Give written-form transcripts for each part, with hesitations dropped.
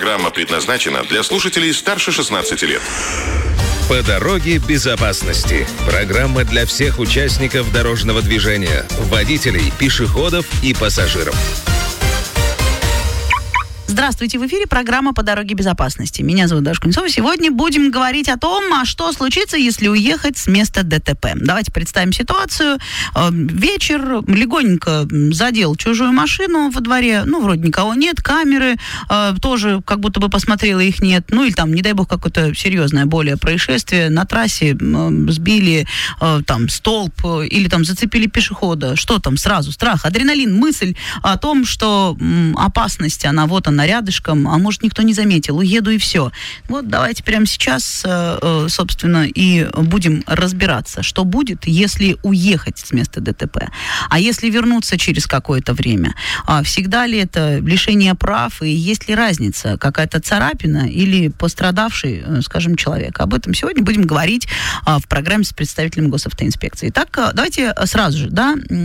Программа предназначена для слушателей старше 16 лет. По дороге безопасности. Программа для всех участников дорожного движения, водителей, пешеходов и пассажиров. Здравствуйте, в эфире программа «По дороге безопасности». Меня зовут Даша Кузнецова. Сегодня будем говорить о том, что случится, если уехать с места ДТП. Давайте представим ситуацию. Вечер, легонько задел чужую машину во дворе. Вроде никого нет, камеры тоже как будто бы посмотрела, их нет. Или там, не дай бог, какое-то серьезное более происшествие. На трассе сбили столб или там зацепили пешехода. Что там сразу? Страх, адреналин, мысль о том, что опасность, она рядышком, а может, никто не заметил, уеду и все. Давайте прямо сейчас, собственно, и будем разбираться, что будет, если уехать с места ДТП. А если вернуться через какое-то время? Всегда ли это лишение прав, и есть ли разница, какая-то царапина или пострадавший, скажем, человек? Об этом сегодня будем говорить в программе с представителем госавтоинспекции. Итак, давайте сразу же,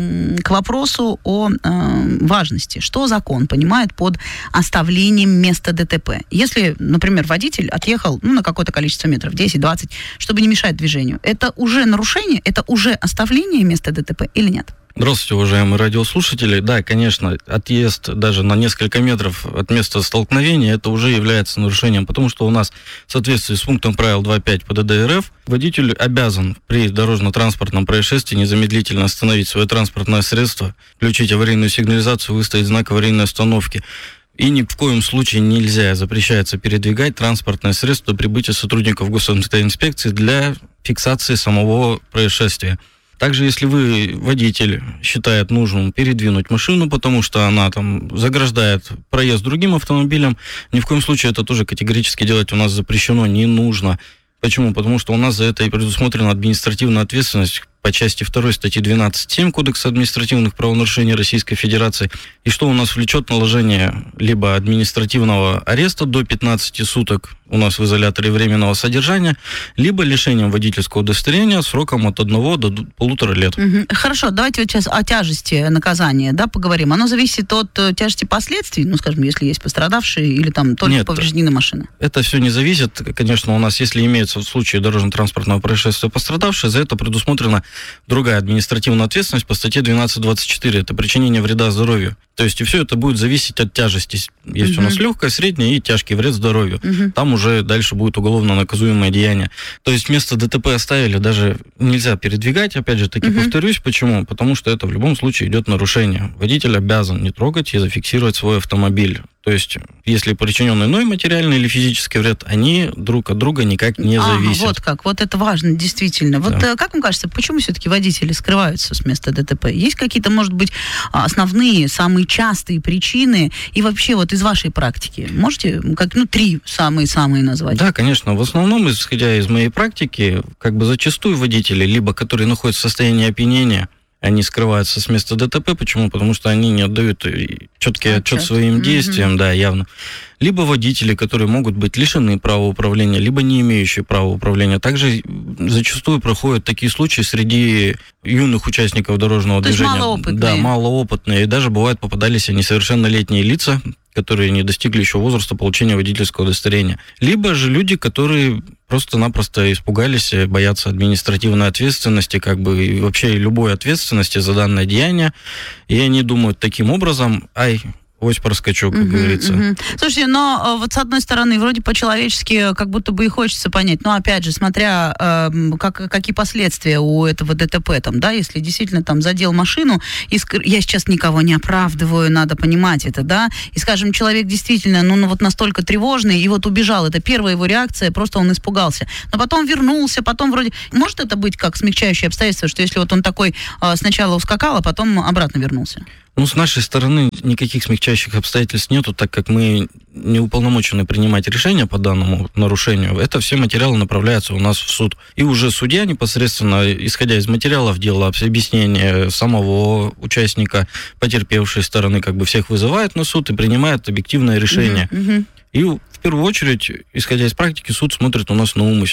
к вопросу о важности. Что закон понимает под оставлением места ДТП? Если, например, водитель отъехал на какое-то количество метров, 10-20, чтобы не мешать движению, это уже нарушение, это уже оставление места ДТП или нет? Здравствуйте, уважаемые радиослушатели. Да, конечно, отъезд даже на несколько метров от места столкновения, это уже является нарушением, потому что у нас в соответствии с пунктом правил 2.5 ПДД РФ водитель обязан при дорожно-транспортном происшествии незамедлительно остановить свое транспортное средство, включить аварийную сигнализацию, выставить знак аварийной остановки. И ни в коем случае нельзя, запрещается передвигать транспортное средство до прибытия сотрудников госавтоинспекции для фиксации самого происшествия. Также, если водитель считает нужным передвинуть машину, потому что она заграждает проезд другим автомобилям, ни в коем случае это тоже категорически делать у нас запрещено, не нужно. Почему? Потому что у нас за это и предусмотрена административная ответственность по части 2 статьи 12.7 Кодекса административных правонарушений Российской Федерации, и что у нас влечет наложение либо административного ареста до 15 суток у нас в изоляторе временного содержания, либо лишением водительского удостоверения сроком от 1 до 1,5 лет. Хорошо, давайте сейчас о тяжести наказания поговорим. Оно зависит от тяжести последствий, скажем, если есть пострадавшие или только повреждены машины? Это все не зависит. Конечно, у нас, если имеется в случае дорожно-транспортного происшествия пострадавшие, за это предусмотрена другая административная ответственность по статье 12.24. Это причинение вреда здоровью. То есть и все это будет зависеть от тяжести. Есть у нас легкое, среднее и тяжкий вред здоровью. Там уже дальше будет уголовно наказуемое деяние. То есть место ДТП оставили, даже нельзя передвигать, опять же таки повторюсь. Почему? Потому что это в любом случае идет нарушение. Водитель обязан не трогать и зафиксировать свой автомобиль. То есть, если причинен иной материальный или физический вред, они друг от друга никак не зависят. Вот как. Вот это важно, действительно. Как вам кажется, почему все-таки водители скрываются с места ДТП? Есть какие-то, может быть, основные, самые частые причины? И вообще, из вашей практики, можете 3 самые назвать? Да, конечно. В основном, исходя из моей практики, зачастую водители, либо которые находятся в состоянии опьянения, они скрываются с места ДТП. Почему? Потому что они не отдают четкий отчет своим действиям, явно. Либо водители, которые могут быть лишены права управления, либо не имеющие права управления. Также зачастую проходят такие случаи среди юных участников дорожного движения. Малоопытные. Да, малоопытные. И даже бывает попадались несовершеннолетние лица, которые не достигли еще возраста получения водительского удостоверения. Либо же люди, которые просто-напросто испугались, боятся административной ответственности, и вообще любой ответственности за данное деяние. И они думают таким образом: ось проскочу, как говорится. Слушайте, но с одной стороны, вроде по-человечески, как будто бы и хочется понять, но опять же, смотря какие последствия у этого ДТП, если действительно задел машину, я сейчас никого не оправдываю, надо понимать это, и, скажем, человек действительно, настолько тревожный, и убежал, это первая его реакция, просто он испугался, но потом вернулся, потом вроде, может это быть как смягчающее обстоятельство, что если он такой сначала ускакал, а потом обратно вернулся? С нашей стороны никаких смягчающих обстоятельств нету, так как мы не уполномочены принимать решения по данному нарушению. Это все материалы направляются у нас в суд. И уже судья непосредственно, исходя из материалов дела, объяснения самого участника, потерпевшей стороны, всех вызывает на суд и принимает объективное решение. И в первую очередь, исходя из практики, суд смотрит у нас на умысел.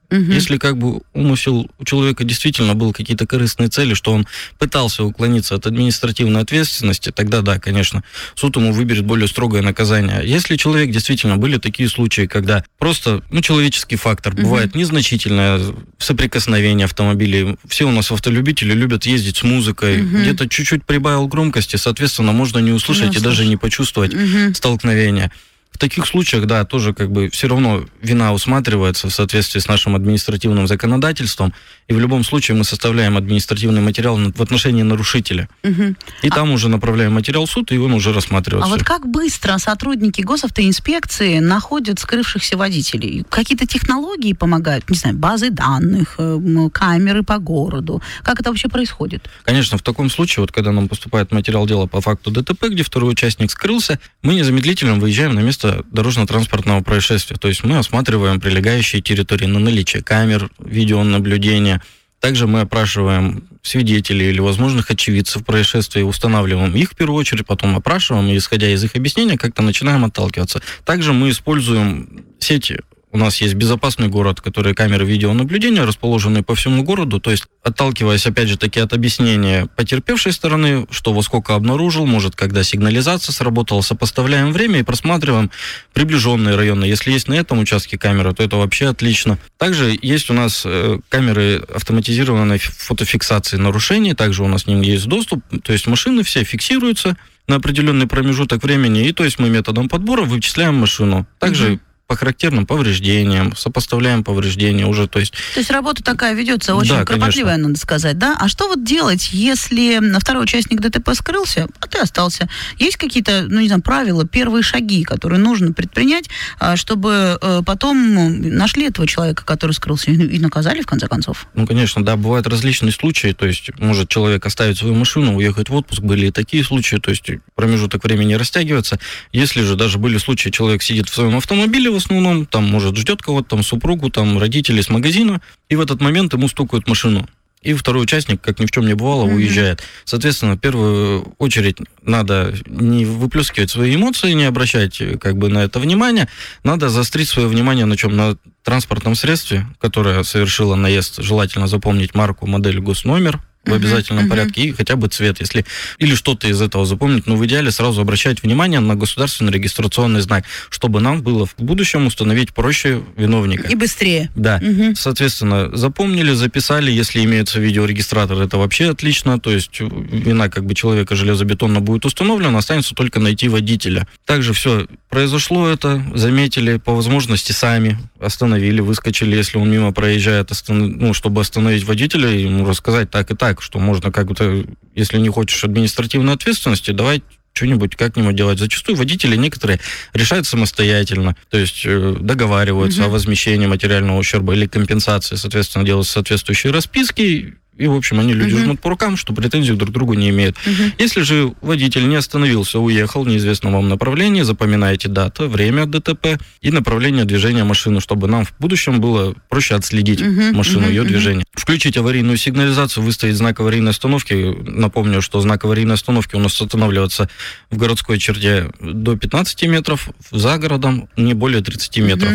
Если как бы умысел у человека действительно был какие-то корыстные цели, что он пытался уклониться от административной ответственности, тогда да, конечно, суд ему выберет более строгое наказание. Если человек действительно были такие случаи, когда просто, человеческий фактор, бывает незначительное соприкосновение автомобилей. Все у нас автолюбители любят ездить с музыкой, где-то чуть-чуть прибавил громкости, соответственно, можно не услышать и даже не почувствовать столкновение. В таких случаях, да, тоже как бы все равно вина усматривается в соответствии с нашим административным законодательством, и в любом случае мы составляем административный материал в отношении нарушителя. И там уже направляем материал в суд, и он уже рассматривается. А вот как быстро сотрудники госавтоинспекции находят скрывшихся водителей? Какие-то технологии помогают? Не знаю, базы данных, камеры по городу? Как это вообще происходит? Конечно, в таком случае, вот когда нам поступает материал дела по факту ДТП, где второй участник скрылся, мы незамедлительно выезжаем на место дорожно-транспортного происшествия. То есть мы осматриваем прилегающие территории на наличие камер, видеонаблюдения. Также мы опрашиваем свидетелей или возможных очевидцев происшествия, устанавливаем их в первую очередь, потом опрашиваем, и, исходя из их объяснения, как-то начинаем отталкиваться. Также мы используем сети. У нас есть безопасный город, который камеры видеонаблюдения расположены по всему городу, то есть отталкиваясь, опять же таки, от объяснения потерпевшей стороны, что во сколько обнаружил, может, когда сигнализация сработала, сопоставляем время и просматриваем приближенные районы. Если есть на этом участке камеры, то это вообще отлично. Также есть у нас камеры автоматизированной фотофиксации нарушений, также у нас к ним есть доступ, то есть машины все фиксируются на определенный промежуток времени, и то есть мы методом подбора вычисляем машину. Также по характерным повреждениям, сопоставляем повреждения уже, то есть... То есть работа такая ведется очень кропотливая, надо сказать, да? А что вот делать, если второй участник ДТП скрылся, а ты остался? Есть какие-то, правила, первые шаги, которые нужно предпринять, чтобы потом нашли этого человека, который скрылся, и наказали, в конце концов? Конечно, да, бывают различные случаи, то есть может человек оставить свою машину, уехать в отпуск, были и такие случаи, то есть промежуток времени растягивается. Если же даже были случаи, человек сидит в своем автомобиле, в основном, там, может, ждет кого-то, там, супругу, там, родителей с магазина, и в этот момент ему стукают машину. И второй участник, как ни в чем не бывало, уезжает. Соответственно, в первую очередь надо не выплескивать свои эмоции, не обращать на это внимание. Надо заострить свое внимание на чем? На транспортном средстве, которое совершило наезд. Желательно запомнить марку, модель, госномер в обязательном порядке и хотя бы цвет, если или что-то из этого запомнить, но в идеале сразу обращать внимание на государственный регистрационный знак, чтобы нам было в будущем установить проще виновника. И быстрее. Да. Соответственно, запомнили, записали, если имеется видеорегистратор, это вообще отлично, то есть вина человека железобетонно будет установлена, останется только найти водителя. Также все, произошло это, заметили, по возможности сами остановили, выскочили, если он мимо проезжает, чтобы остановить водителя и ему рассказать так и так, что можно если не хочешь административной ответственности, давай что-нибудь как-нибудь делать. Зачастую водители некоторые решают самостоятельно, то есть договариваются о возмещении материального ущерба или компенсации, соответственно, делают соответствующие расписки, и, в общем, они люди жмут по рукам, что претензий друг к другу не имеют. Если же водитель не остановился, уехал в неизвестном вам направлении, запоминаете дату, время ДТП и направление движения машины, чтобы нам в будущем было проще отследить машину, ее движение. Включить аварийную сигнализацию, выставить знак аварийной остановки. Напомню, что знак аварийной остановки у нас устанавливается в городской черте до 15 метров, за городом не более 30 метров.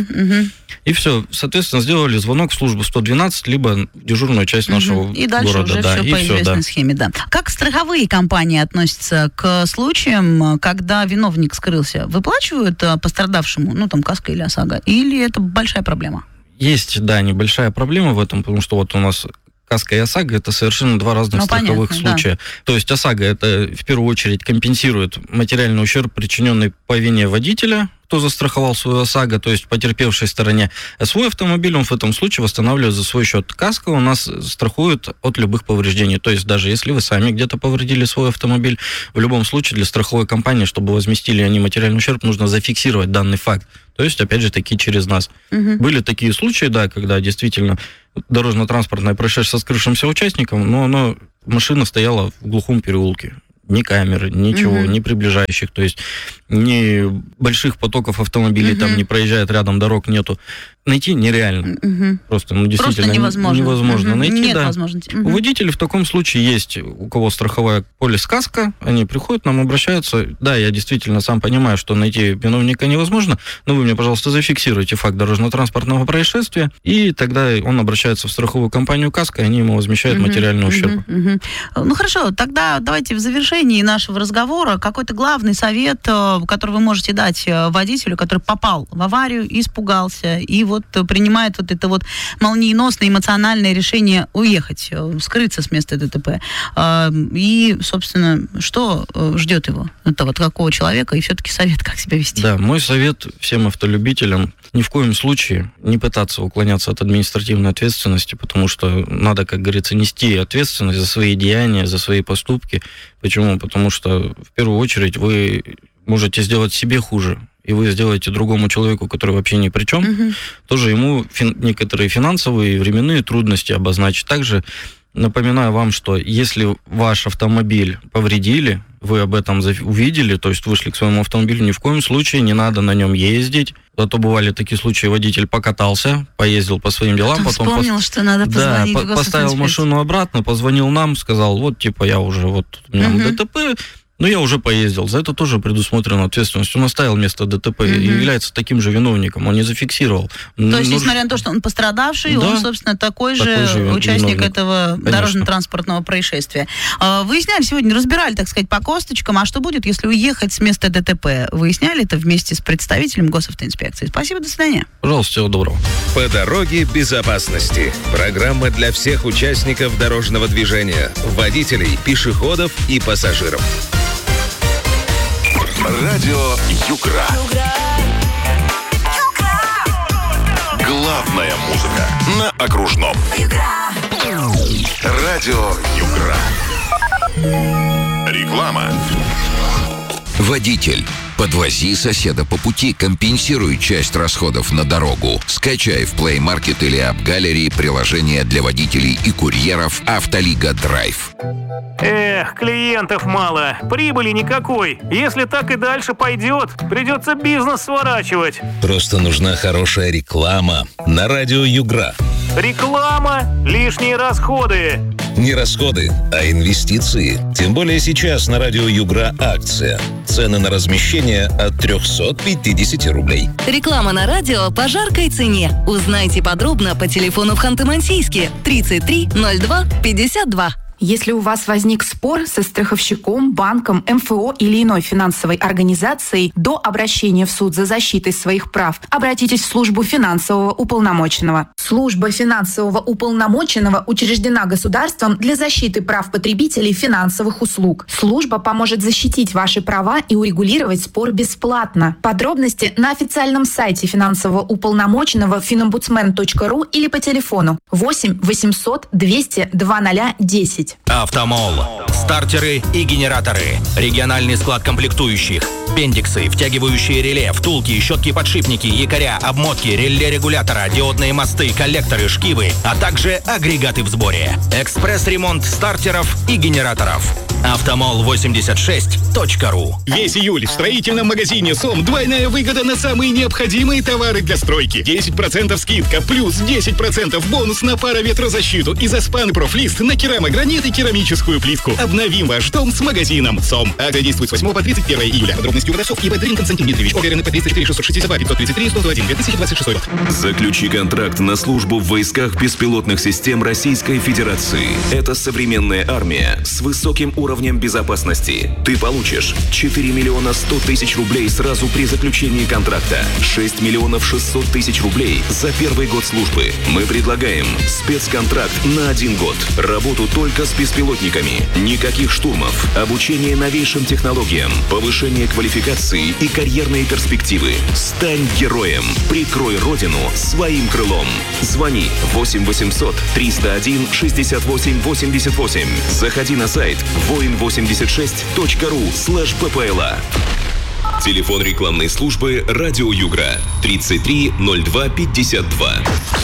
И все, соответственно, сделали звонок в службу 112, либо в дежурную часть нашего и дальше города. Уже все по известной схеме, да. Как страховые компании относятся к случаям, когда виновник скрылся? Выплачивают пострадавшему, каска или ОСАГО? Или это большая проблема? Есть, да, небольшая проблема в этом, потому что у нас каска и ОСАГО — это совершенно два разных страховых случая. Да. То есть ОСАГО — это в первую очередь компенсирует материальный ущерб, причиненный по вине водителя, кто застраховал свою ОСАГО, то есть потерпевшей стороне. А свой автомобиль он в этом случае восстанавливает за свой счет. Каска у нас страхует от любых повреждений. То есть даже если вы сами где-то повредили свой автомобиль, в любом случае для страховой компании, чтобы возместили они материальный ущерб, нужно зафиксировать данный факт. То есть, опять же, таки через нас. Были такие случаи, да, когда действительно дорожно-транспортное происшествие со скрывшимся участником, но машина стояла в глухом переулке. ни камер, ничего, ни приближающих, то есть ни больших потоков автомобилей, там не проезжает рядом, дорог нету. Найти нереально. Просто, действительно невозможно найти. Нет да. возможности. У водителей в таком случае есть, у кого страховая полис-каска, они приходят, к нам обращаются. Да, я действительно сам понимаю, что найти виновника невозможно, но вы мне, пожалуйста, зафиксируйте факт дорожно-транспортного происшествия, и тогда он обращается в страховую компанию «Каска», и они ему возмещают материальный ущерб. Ну хорошо, тогда давайте в завершении нашего разговора какой-то главный совет, который вы можете дать водителю, который попал в аварию, испугался, и вот принимает вот это вот молниеносное эмоциональное решение уехать, скрыться с места ДТП. И, собственно, что ждет его? Это вот какого человека, и все-таки совет, как себя вести? Да, мой совет всем автолюбителям: ни в коем случае не пытаться уклоняться от административной ответственности, потому что надо, как говорится, нести ответственность за свои деяния, за свои поступки. Почему? Потому что, в первую очередь, вы можете сделать себе хуже, и вы сделаете другому человеку, который вообще ни при чем, тоже ему некоторые финансовые и временные трудности обозначить. Также напоминаю вам, что если ваш автомобиль повредили, вы об этом увидели, то есть вышли к своему автомобилю, ни в коем случае не надо на нем ездить. Зато бывали такие случаи: водитель покатался, поездил по своим делам, потом вспомнил, что надо позвонить в госинспекцию. Поставил машину обратно, позвонил нам, сказал: вот, типа, я уже, вот, у меня ДТП, но я уже поездил. За это тоже предусмотрена ответственность. Он оставил место ДТП и является таким же виновником. Он не зафиксировал. То есть, несмотря на то, что он пострадавший, да, он, собственно, такой же участник этого дорожно-транспортного происшествия. Выясняли сегодня, разбирали, так сказать, по косточкам, а что будет, если уехать с места ДТП? Выясняли это вместе с представителем госавтоинспекции. Спасибо, до свидания. Пожалуйста, всего доброго. По дороге безопасности. Программа для всех участников дорожного движения, водителей, пешеходов и пассажиров. Радио Югра. Главная музыка на окружном. Радио Югра. Реклама. Водитель, подвози соседа по пути, компенсируй часть расходов на дорогу. Скачай в Play Market или App Gallery приложение для водителей и курьеров «Автолига Драйв». Эх, клиентов мало, прибыли никакой. Если так и дальше пойдет, придется бизнес сворачивать. Просто нужна хорошая реклама на радио Югра. Реклама, лишние расходы. Не расходы, а инвестиции. Тем более сейчас на радио Югра акция. Цены на размещение от 350 рублей. Реклама на радио по жаркой цене. Узнайте подробно по телефону в Ханты-Мансийске 33 02 52. Если у вас возник спор со страховщиком, банком, МФО или иной финансовой организацией, до обращения в суд за защитой своих прав обратитесь в службу финансового уполномоченного. Служба финансового уполномоченного учреждена государством для защиты прав потребителей финансовых услуг. Служба поможет защитить ваши права и урегулировать спор бесплатно. Подробности на официальном сайте финансового уполномоченного finомбудсмен.ру или по телефону 8 800 200 2010. Автомол. Стартеры и генераторы. Региональный склад комплектующих. Бендиксы, втягивающие реле, втулки, щетки-подшипники, якоря, обмотки, реле-регулятора, диодные мосты, коллекторы, шкивы, а также агрегаты в сборе. Экспресс-ремонт стартеров и генераторов. Автомол86.ру. Весь июль в строительном магазине СОМ двойная выгода на самые необходимые товары для стройки. 10% скидка, плюс 10% бонус на пароветрозащиту и Заспан Профлист на керамогранит и керамическую плитку. Обновим ваш дом с магазином СОМ. Акция действует с 8 по 31 июля. Подробности у продавцов и Бедрин Константин Дмитриевич. Оверены по 304 662 533 101 2026 год. Заключи контракт на службу в войсках беспилотных систем Российской Федерации. Это современная армия с высоким уровнем безопасности. Ты получишь 4 миллиона 100 тысяч рублей сразу при заключении контракта, 6 миллионов 600 тысяч рублей за первый год службы. Мы предлагаем спецконтракт на 1 год. Работу только с беспилотниками. Никаких штурмов. Обучение новейшим технологиям. Повышение квалификации и карьерные перспективы. Стань героем. Прикрой родину своим крылом. Звони 8 800 301 68 88. Заходи на сайт voin86.ru/ppla. Телефон рекламной службы «Радио Югра» 33 02 52.